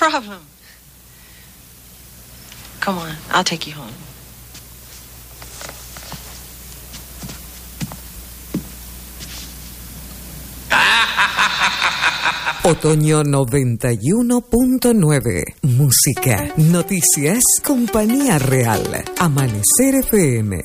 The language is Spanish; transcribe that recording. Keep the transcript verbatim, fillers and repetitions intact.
problem? Come on, I'll take you home. Otoño noventa y uno punto nueve. Música, noticias, compañía real. Amanecer F M.